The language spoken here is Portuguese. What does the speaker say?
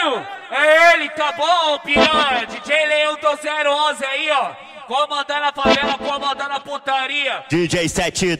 Caralho, é ele, tá bom, piranha? DJ Leão do 011 aí, ó. Comandando a favela, comandando a putaria. DJ 7